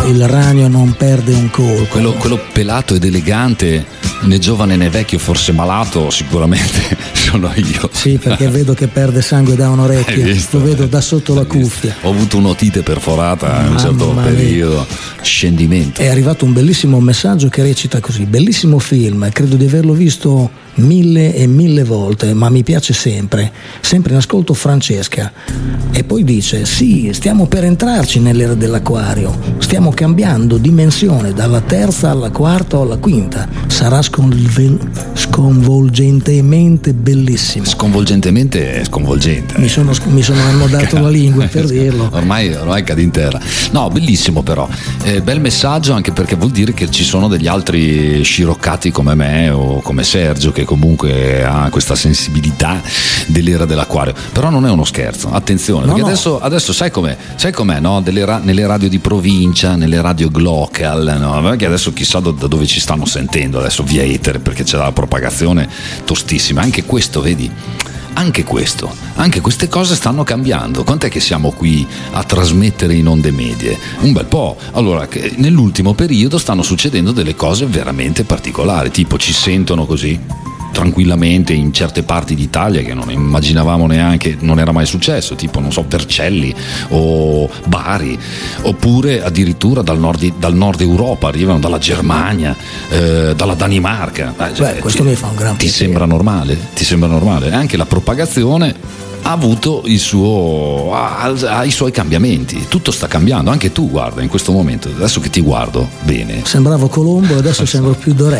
il ragno non perde un colpo. Quello pelato ed elegante, né giovane né vecchio, forse malato, sicuramente sono io. Sì, perché vedo che perde sangue da un orecchio, lo vedo da sotto la cuffia. Ho avuto un'otite perforata in un certo periodo. Scendimento. È arrivato un bellissimo messaggio che recita così: bellissimo film, credo di averlo visto 1000 e 1000 volte, ma mi piace sempre in ascolto Francesca. E poi dice: sì, stiamo per entrarci nell'era dell'acquario, stiamo cambiando dimensione dalla terza alla quarta o alla quinta, sarà sconvolgentemente bellissimo. Sconvolgentemente è sconvolgente. Mi sono annodato la lingua per dirlo. Ormai cadi in terra. No, bellissimo però, bel messaggio, anche perché vuol dire che ci sono degli altri sciroccati come me o come Sergio, che comunque ha questa sensibilità dell'era dell'acquario. Però non è uno scherzo, attenzione, perché adesso sai com'è, no? Nelle radio di provincia, nelle radio local, no? Perché adesso chissà da dove ci stanno sentendo adesso via etere, perché c'è la propagazione tostissima. Anche questo, vedi? Anche queste cose stanno cambiando. Quant'è che siamo qui a trasmettere in onde medie? Un bel po'. Allora, nell'ultimo periodo stanno succedendo delle cose veramente particolari, tipo ci sentono così tranquillamente in certe parti d'Italia che non immaginavamo neanche, non era mai successo, tipo non so, Vercelli o Bari, oppure addirittura dal nord Europa arrivano, dalla Germania, dalla Danimarca. Questo mi fa un gran piacere. Ti sembra normale? Anche la propagazione ha avuto i suoi cambiamenti, tutto sta cambiando, anche tu guarda in questo momento, adesso che ti guardo bene, sembravo Colombo, adesso sembro più Dorè.